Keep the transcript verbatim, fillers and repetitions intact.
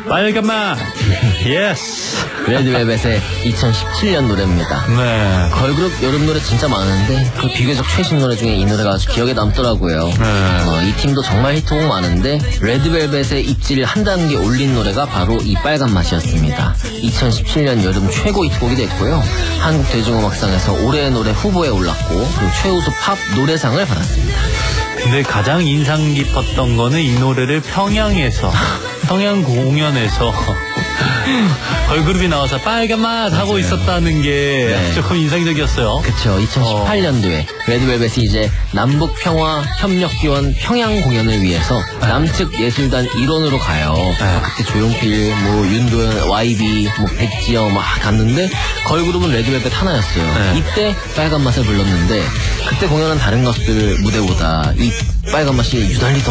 빨간맛. 예스. 레드벨벳의 이천십칠 년 노래입니다. 네. 걸그룹 여름 노래 진짜 많은데 그 비교적 최신 노래 중에 이 노래가 아주 기억에 남더라고요. 네. 어, 이 팀도 정말 히트곡 많은데 레드벨벳의 입지를 한 단계 올린 노래가 바로 이 빨간맛이었습니다. 이천십칠 년 여름 최고 히트곡이 됐고요. 한국 대중음악상에서 올해의 노래 후보에 올랐고 그리고 최우수 팝 노래상을 받았습니다. 근데 가장 인상 깊었던 거는 이 노래를 평양에서 평양 공연에서 걸그룹이 나와서 빨간맛 하고 맞아요. 있었다는 게 네. 조금 인상적이었어요. 그쵸. 이천십팔 년도에 어. 레드벨벳이 이제 남북평화 협력기원 평양 공연을 위해서 네. 남측 예술단 일원으로 가요. 네. 그때 조용필, 뭐 윤도현, 와이비, 뭐 백지영 막 갔는데 걸그룹은 레드벨벳 하나였어요. 네. 이때 빨간맛을 불렀는데 그때 공연한 다른 가수들 무대보다 이 빨간맛이 유달리 더